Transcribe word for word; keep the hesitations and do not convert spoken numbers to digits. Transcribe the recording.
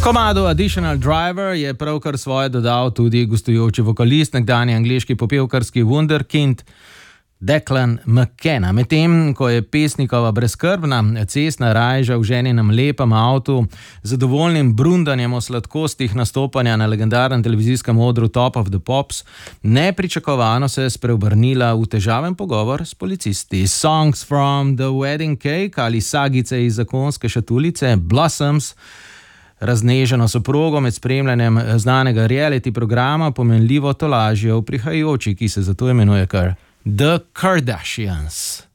Komadu Additional Driver je pravkar svoje dodal tudi gostujoči vokalist, nekdanji angleški popevkarski wunderkind Declan McKenna. Medtem ko je pesnikova brezskrbna cestna rajža v ženinem lepem avtu z zadovoljnim brundanjem o sladkostih nastopanja na legendarnem televizijskem odru Top of the Pops, nepričakovano se je spreobrnila v težaven pogovor s policisti. Songs from the Wedding Cake ali sagice iz zakonske šatulice Blossoms razneženo soprogo med spremljanjem znanega reality programa pomenljivo tolažijo v prihajajoči, ki se zato imenuje kar The Kardashians.